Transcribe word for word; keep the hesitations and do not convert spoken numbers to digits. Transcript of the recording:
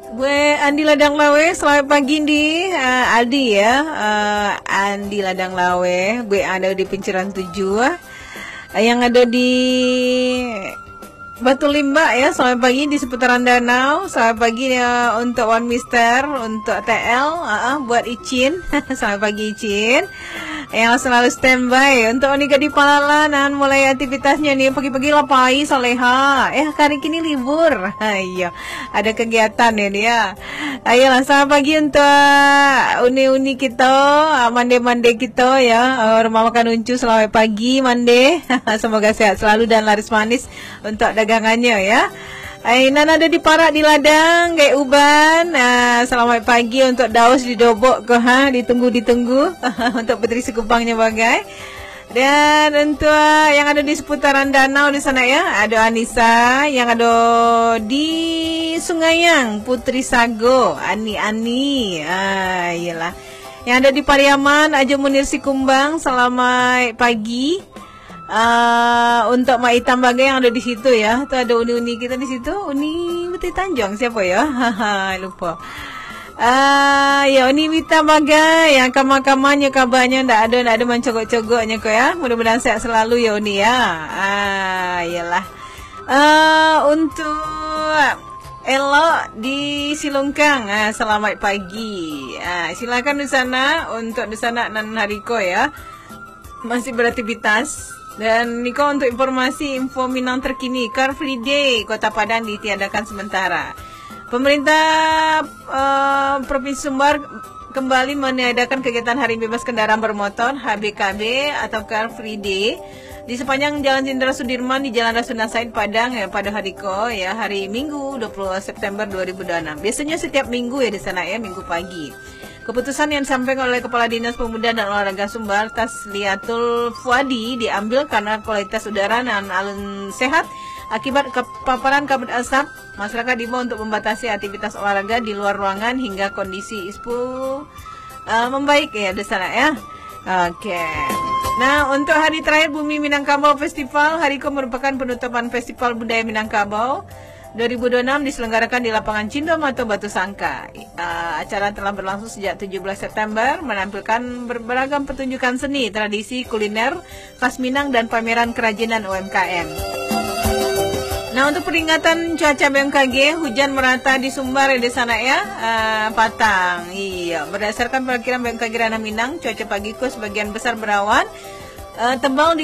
Gue Andi Ladang Lawe, selamat pagi di uh, Aldi ya, uh, Andi Ladang Lawe, gue ada di Penciran tujuh, uh, yang ada di Batu Limba ya, selamat pagi di seputaran danau, selamat pagi ya untuk One Mister, untuk T L, uh, uh, buat Icin, selamat pagi Icin, yang selalu standby untuk Onika di Palalan, mulai aktivitasnya nih pagi-pagi lapai soleha, eh hari ini libur, ayo ada kegiatan ya dia, ayolah selamat pagi untuk uni-uni kita, mande-mande kita ya, rumah makan Uncu selamat pagi mande, semoga sehat selalu dan laris manis untuk dagangannya ya. Ainan ada di Parak di Ladang, kayak Uban. Nah, selamat pagi untuk Daus di Dobok ke ha, ditunggu-ditunggu untuk Putri Sekupangnya bagai. Dan untuk yang ada di seputaran danau di sana ya, ada Anissa, yang ada di Sungayang, Putri Sago, Ani-Ani. Ah, iyalah. Yang ada di Pariaman, Aja Munir Sikumbang, selamat pagi. Uh, untuk Mak Itam Bagai yang ada di situ ya, tuh ada uni-uni kita di situ, Uni Putri Tanjung siapa ya? Haha lupa. Ah uh, ya Uni Itam Bagai yang kamar-kamarnya kabarnya ndak ada ndak ada mencogok-cogoknya kok ya. Mudah-mudahan sehat selalu ya Uni ya. Ah iyalah. Uh, untuk Elo di Silungkang, ah, selamat pagi. Ah, silakan di sana untuk di sana nan Hariko ya. Masih beraktivitas. Dan Niko untuk informasi info Minang terkini, Car Free Day Kota Padang ditiadakan sementara. Pemerintah uh, Provinsi Sumbar kembali meniadakan kegiatan Hari Bebas Kendaraan Bermotor H B K B atau Car Free Day di sepanjang Jalan Jenderal Sudirman di Jalan Rasuna Said Padang ya, pada hari ko ya, hari Minggu dua puluh September dua ribu dua puluh enam. Biasanya setiap minggu ya di sana ya, minggu pagi. Keputusan yang disampaikan oleh Kepala Dinas Pemuda dan Olahraga Sumbar Tasliatul Fuadi diambil karena kualitas udara dan alun sehat akibat kepaparan kabut asap. Masyarakat diimbau untuk membatasi aktivitas olahraga di luar ruangan hingga kondisi I S P U uh, membaik ya di sana ya. Oke. Okay. Nah, untuk hari terakhir Bumi Minangkabau Festival, hari ko merupakan penutupan Festival Budaya Minangkabau dua ribu dua puluh enam diselenggarakan di lapangan Cindomato Batu Sangka. Uh, acara telah berlangsung sejak tujuh belas September, menampilkan beragam pertunjukan seni, tradisi, kuliner, khas Minang dan pameran kerajinan U M K M. Nah, untuk peringatan cuaca B M K G, hujan merata di Sumbar di sana ya, uh, Patang. Iya, berdasarkan perkiraan B M K G Ranah Minang, cuaca pagiku sebagian besar berawan, uh, tebal di